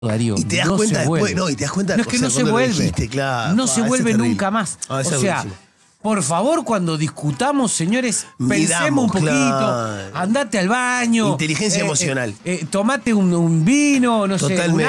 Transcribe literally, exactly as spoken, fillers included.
Darío, Y te das no cuenta se después, vuelve. no, y te das cuenta No es que o sea, no se cuando lo vuelve. dijiste, claro, no ah, se eso vuelve es terrible. nunca más. Ah, o eso es sea, buenísimo. por favor, cuando discutamos, señores, Midamos, pensemos un poquito, claro. andate al baño. Inteligencia eh, emocional. Eh, eh, tomate un, un vino, no sé, Totalmente. un